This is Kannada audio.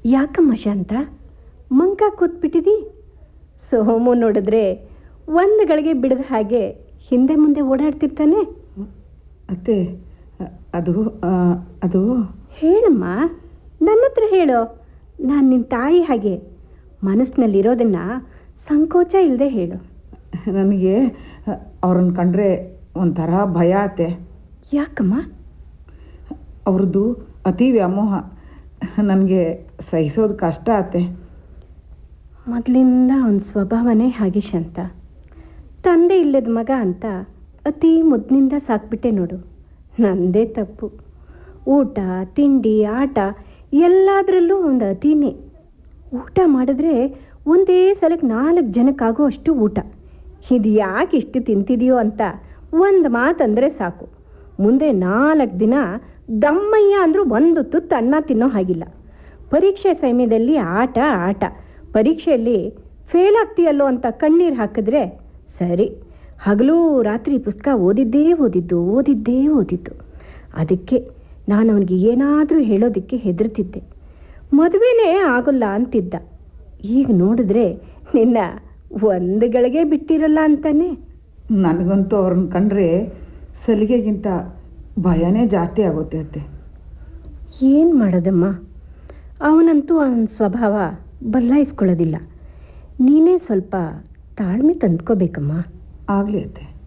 ಯಾಕಮ್ಮ ಶಾಂತ ಮಂಕ ಕೂತ್ಬಿಟ್ಟಿದಿ? ಸೋಮು ನೋಡಿದ್ರೆ ಒಂದು ಗಳಿಗೆ ಬಿಡದ ಹಾಗೆ ಹಿಂದೆ ಮುಂದೆ ಓಡಾಡ್ತಿರ್ತಾನೆ. ಅತ್ತೆ, ಅದು ಅದು ಹೇಳಮ್ಮ, ನನ್ನ ಹತ್ರ ಹೇಳೋ. ನಾನು ನಿನ್ನ ತಾಯಿ ಹಾಗೆ ಮನಸ್ಸಿನಲ್ಲಿರೋದನ್ನು ಸಂಕೋಚ ಇಲ್ಲದೆ ಹೇಳು. ನನಗೆ ಅವ್ರನ್ನ ಕಂಡ್ರೆ ಒಂಥರ ಭಯ ಅತ್ತೆ. ಯಾಕಮ್ಮ? ಅವ್ರದ್ದು ಅತಿ ವ್ಯಾಮೋಹ ನನಗೆ ಸಹಿಸೋದು ಕಷ್ಟ ಅತ್ತೆ. ಮೊದಲಿಂದ ಅವನ ಸ್ವಭಾವನೇ ಹಾಗೆ ಶಾಂತ. ತಂದೆ ಇಲ್ಲದ ಮಗ ಅಂತ ಅತಿ ಮುದ್ದಿನಿಂದ ಸಾಕ್ಬಿಟ್ಟೆ ನೋಡು. ನಂದೇ ತಪ್ಪು. ಊಟ ತಿಂಡಿ ಆಟ ಎಲ್ಲದರಲ್ಲೂ ಒಂದು ಅತಿನೇ. ಊಟ ಮಾಡಿದ್ರೆ ಒಂದೇ ಸಲಕ್ಕೆ 4 ಜನಕ್ಕಾಗೋ ಅಷ್ಟು ಊಟ. ಇದು ಯಾಕೆ ಇಷ್ಟು ತಿಂತಿದೆಯೋ ಅಂತ ಒಂದು ಮಾತಂದರೆ ಸಾಕು, ಮುಂದೆ 4 ದಿನ ದಮ್ಮಯ್ಯ ಅಂದರೂ ಒಂದು ತುತ್ತು ಅನ್ನ ತಿನ್ನೋ ಹಾಗಿಲ್ಲ. ಪರೀಕ್ಷೆ ಸಮಯದಲ್ಲಿ ಆಟ ಆಟ, ಪರೀಕ್ಷೆಯಲ್ಲಿ ಫೇಲ್ ಆಗ್ತೀಯಲ್ಲೋ ಅಂತ ಕಣ್ಣೀರು ಹಾಕಿದ್ರೆ ಸರಿ, ಹಗಲು ರಾತ್ರಿ ಪುಸ್ತಕ ಓದಿದ್ದು. ಅದಕ್ಕೆ ನಾನು ಅವನಿಗೆ ಏನಾದರೂ ಹೇಳೋದಕ್ಕೆ ಹೆದರ್ತಿದ್ದೆ. ಮದುವೆನೇ ಆಗೋಲ್ಲ ಅಂತಿದ್ದ. ಈಗ ನೋಡಿದ್ರೆ ನಿನ್ನ ಒಂದು ಗಳಿಗೆ ಬಿಟ್ಟಿರಲ್ಲ ಅಂತಾನೆ. ನನಗಂತೂ ಅವ್ರನ್ನ ಕಂಡ್ರೆ ಸಲಿಗೆಗಿಂತ ಭಯನೇ ಜಾಸ್ತಿ ಆಗುತ್ತೆ ಅತ್ತೆ. ಏನು ಮಾಡೋದಮ್ಮ, ಅವನಂತೂ ಅವನ ಸ್ವಭಾವ ಬದಲಾಯಿಸ್ಕೊಳ್ಳೋದಿಲ್ಲ. ನೀನೇ ಸ್ವಲ್ಪ ತಾಳ್ಮೆ ತಂದ್ಕೋಬೇಕಮ್ಮ. ಆಗಲಿ ಅತ್ತೆ.